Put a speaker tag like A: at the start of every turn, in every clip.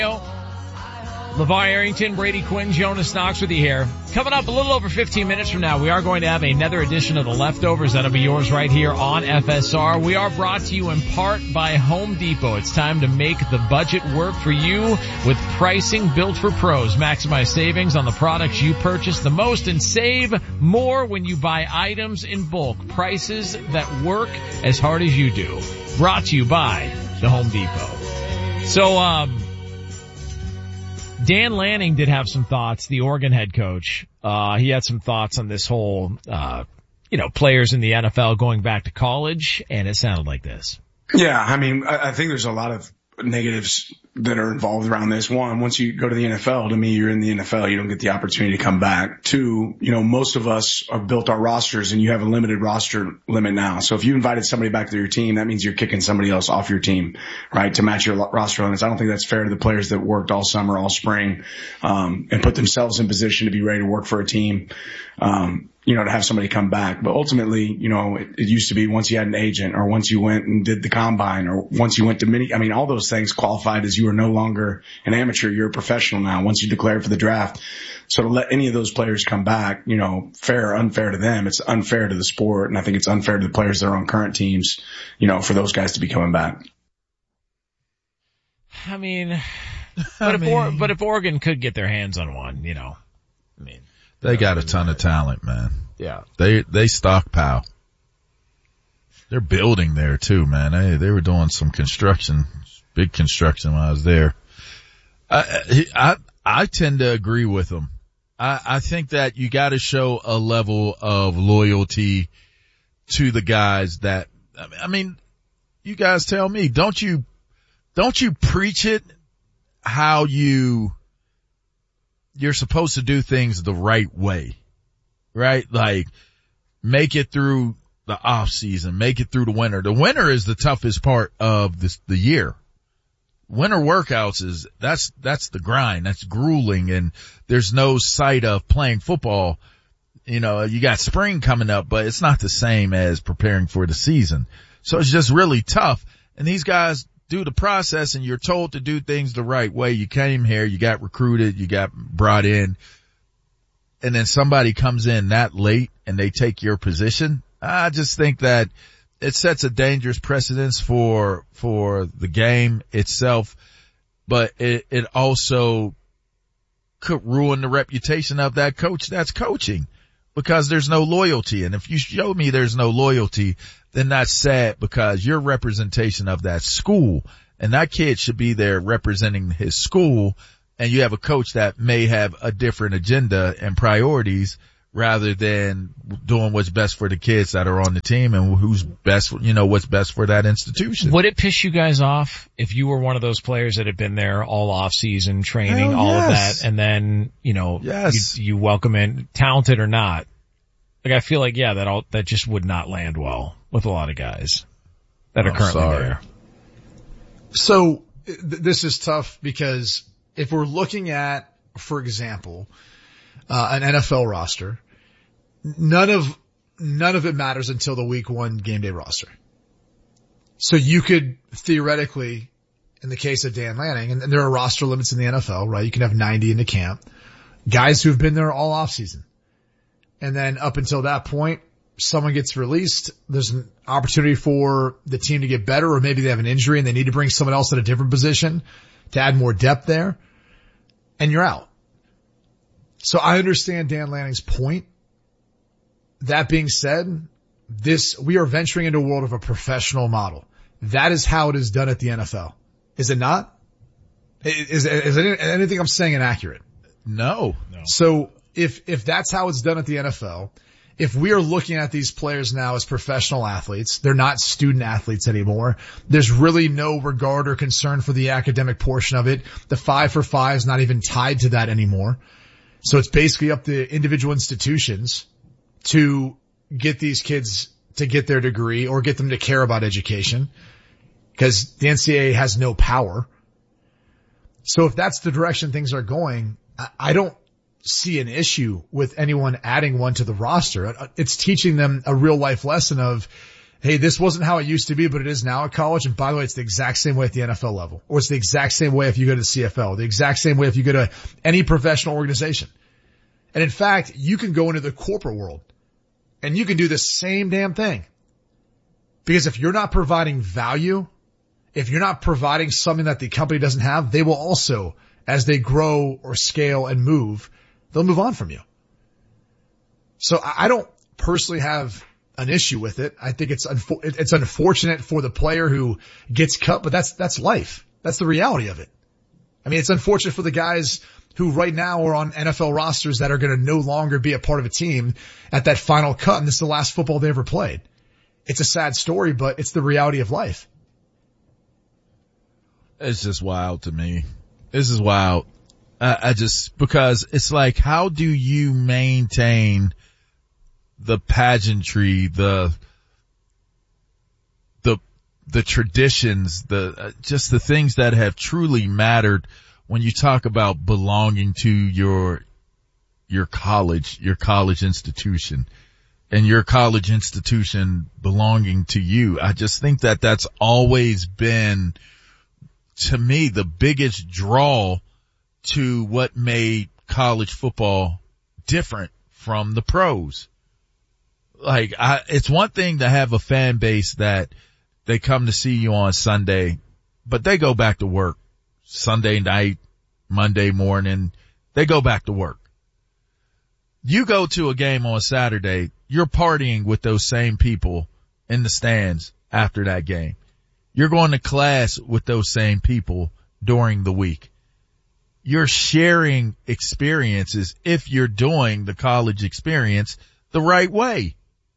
A: LeVar Arrington, Brady Quinn, Jonas Knox with you here. Coming up a little over 15 minutes from now, we are going to have another edition of The Leftovers. That'll be yours right here on FSR. We are brought to you in part by Home Depot. It's time to make the budget work for you with pricing built for pros. Maximize savings on the products you purchase the most and save more when you buy items in bulk. Prices that work as hard as you do. Brought to you by the Home Depot. So, Dan Lanning did have some thoughts, the Oregon head coach. He had some thoughts on this whole, players in the NFL going back to college, and it sounded like this.
B: Yeah, I mean, I think there's a lot of negatives that are involved around this. One, once you go to the NFL, to me, you're in the NFL. You don't get the opportunity to come back. Two, most of us have built our rosters and you have a limited roster limit now. So if you invited somebody back to your team, that means you're kicking somebody else off your team, right? To match your roster limits. I don't think that's fair to the players that worked all summer, all spring, and put themselves in position to be ready to work for a team. To have somebody come back. But ultimately, it used to be once you had an agent or once you went and did the combine or once you went to all those things qualified as you are no longer an amateur. You're a professional now once you declared for the draft. So to let any of those players come back, fair or unfair to them, it's unfair to the sport. And I think it's unfair to the players that are on current teams, for those guys to be coming back.
A: But if Oregon could get their hands on one,
C: They got a ton of talent, man.
A: Yeah.
C: They stockpile. They're building there too, man. They were doing some construction, big construction when I was there. I tend to agree with them. I think that you got to show a level of loyalty to the guys that, you guys tell me, don't you preach it how you're supposed to do things the right way, right? Like make it through the off season, make it through the winter. The winter is the toughest part of the year. Winter workouts that's the grind. That's grueling, and there's no sight of playing football. You got spring coming up, but it's not the same as preparing for the season. So it's just really tough. And these guys do the process, and you're told to do things the right way. You came here, you got recruited, you got brought in, and then somebody comes in that late and they take your position. I just think that it sets a dangerous precedence for the game itself, but it also could ruin the reputation of that coach that's coaching because there's no loyalty. And if you show me there's no loyalty, then that's sad because you're representation of that school, and that kid should be there representing his school, and you have a coach that may have a different agenda and priorities rather than doing what's best for the kids that are on the team and who's best, what's best for that institution.
A: Would it piss you guys off if you were one of those players that had been there all off season training, all of that, and then, you welcome in, talented or not? Like, I feel like, that just would not land well with a lot of guys that are currently there.
D: So this is tough because if we're looking at, for example, an NFL roster, none of it matters until the week 1 game day roster. So you could theoretically, in the case of Dan Lanning, and there are roster limits in the NFL, right? You can have 90 in the camp, guys who've been there all off season. And then up until that point, someone gets released. There's an opportunity for the team to get better, or maybe they have an injury and they need to bring someone else at a different position to add more depth there, and you're out. So I understand Dan Lanning's point. That being said, we are venturing into a world of a professional model. That is how it is done at the NFL. Is it not? Is anything I'm saying inaccurate?
C: No.
D: So if that's how it's done at the NFL, if we are looking at these players now as professional athletes, they're not student athletes anymore. There's really no regard or concern for the academic portion of it. The 5 for 5 is not even tied to that anymore. So it's basically up to individual institutions to get these kids to get their degree or get them to care about education because the NCAA has no power. So if that's the direction things are going, I don't see an issue with anyone adding one to the roster. It's teaching them a real life lesson of hey, this wasn't how it used to be, but it is now at college. And by the way, it's the exact same way at the NFL level, or it's the exact same way if you go to the CFL, the exact same way if you go to any professional organization. And in fact, you can go into the corporate world and you can do the same damn thing. Because if you're not providing value, if you're not providing something that the company doesn't have, they will also, as they grow or scale and move, they'll move on from you. So I don't personally have an issue with it. I think it's unfortunate for the player who gets cut, but that's life. That's the reality of it. I mean, it's unfortunate for the guys who right now are on NFL rosters that are going to no longer be a part of a team at that final cut, and this is the last football they ever played. It's a sad story, but it's the reality of life.
C: It's just wild to me. This is wild. Because it's like, how do you maintain the pageantry, the traditions, just the things that have truly mattered when you talk about belonging to your college institution, and your college institution belonging to you? I just think that that's always been, to me, the biggest draw to what made college football different from the pros. Like, it's one thing to have a fan base that they come to see you on Sunday, but they go back to work Sunday night, Monday morning. They go back to work. You go to a game on Saturday, you're partying with those same people in the stands after that game. You're going to class with those same people during the week. You're sharing experiences if you're doing the college experience the right way.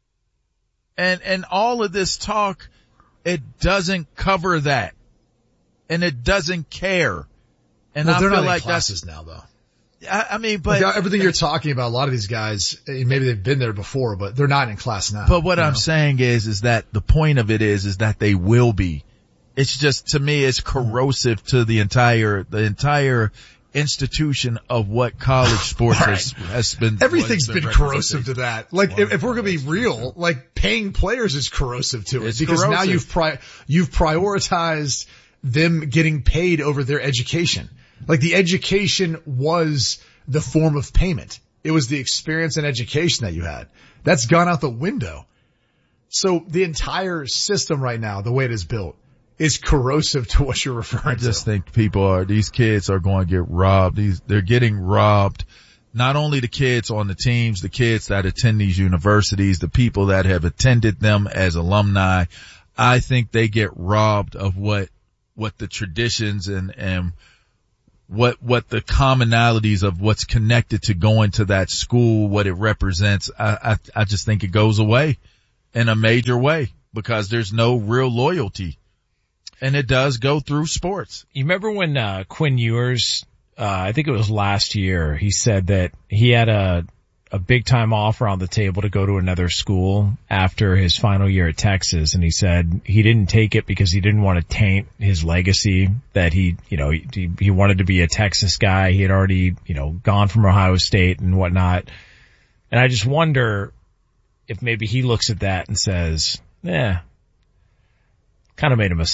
C: And all of this talk, it doesn't cover that. And it doesn't care. And
D: well,
C: I
D: feel
C: feel
D: like
C: like
D: classes now, though.
C: I mean, but
D: like everything you're talking about, a lot of these guys, maybe they've been there before, but they're not in class now.
C: But what I'm saying is that the point of it is that they will be. It's just, to me, it's corrosive to the entire institution of what college sports has been.
D: Everything's been corrosive to that. Like, if we're going to be real, like, paying players is corrosive to it.
C: It's
D: because
C: corrosive.
D: Now you've prioritized them getting paid over their education. Like, the education was the form of payment. It was the experience and education that you had. That's gone out the window. So the entire system right now, the way it is built, is corrosive to what you're referring to.
C: I just think these kids are going to get robbed. They're getting robbed. Not only the kids on the teams, the kids that attend these universities, the people that have attended them as alumni. I think they get robbed of what the traditions and what the commonalities of what's connected to going to that school, what it represents. I just think it goes away in a major way because there's no real loyalty. And it does go through sports.
A: You remember when Quinn Ewers, I think it was last year, he said that he had a big time offer on the table to go to another school after his final year at Texas, and he said he didn't take it because he didn't want to taint his legacy, that he wanted to be a Texas guy. He had already, gone from Ohio State and whatnot. And I just wonder if maybe he looks at that and says, kind of made a mistake.